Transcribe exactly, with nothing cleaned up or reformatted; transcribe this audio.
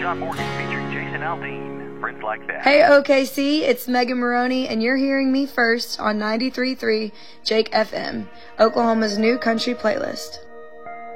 John Morgan featuring Jason Aldean. Friends Like That. Hey O K C, it's Megan Maroney, and you're hearing me first on ninety-three point three Jake F M, Oklahoma's new country playlist.